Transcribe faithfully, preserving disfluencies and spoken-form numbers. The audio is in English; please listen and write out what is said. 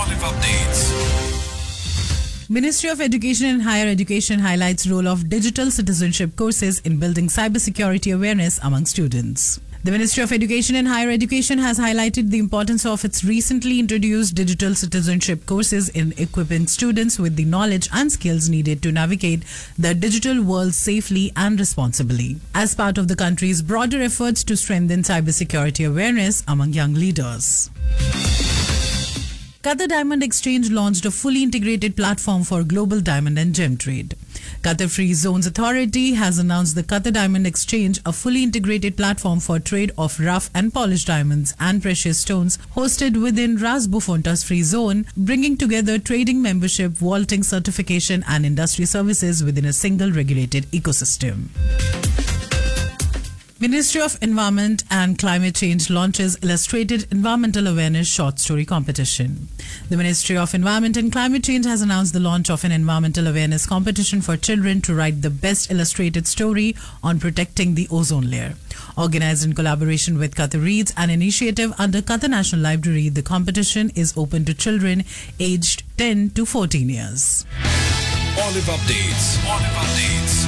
Olive Updates. Ministry of Education and Higher Education highlights role of digital citizenship courses in building cybersecurity awareness among students. The Ministry of Education and Higher Education has highlighted the importance of its recently introduced digital citizenship courses in equipping students with the knowledge and skills needed to navigate the digital world safely and responsibly, as part of the country's broader efforts to strengthen cybersecurity awareness among young leaders. Qatar Diamond Exchange launched a fully integrated platform for global diamond and gem trade. Qatar Free Zones Authority has announced the Qatar Diamond Exchange, a fully integrated platform for trade of rough and polished diamonds and precious stones hosted within Ras Bufontas Free Zone, bringing together trading membership, vaulting certification and industry services within a single regulated ecosystem. Ministry of Environment and Climate Change launches Illustrated Environmental Awareness Short Story Competition. The Ministry of Environment and Climate Change has announced the launch of an environmental awareness competition for children to write the best illustrated story on protecting the ozone layer. Organized in collaboration with Qatar Reads, an initiative under Qatar National Library, the competition is open to children aged ten to fourteen years. Olive Updates. Olive Updates.